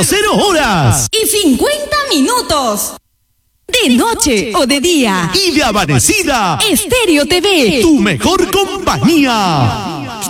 horas y 50 minutos. De noche o de día. Y de amanecida. Estéreo TV. Tu mejor compañía.